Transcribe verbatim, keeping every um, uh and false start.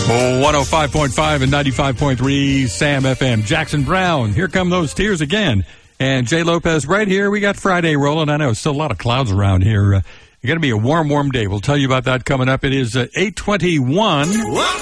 Oh, one oh five point five and ninety-five point three Sam F M. Jackson Brown, here come those tears again. And Jay Lopez right here. We got Friday rolling. I know it's still a lot of clouds around here. Uh, it's going to be a warm, warm day. We'll tell you about that coming up. It is uh, eight twenty-one.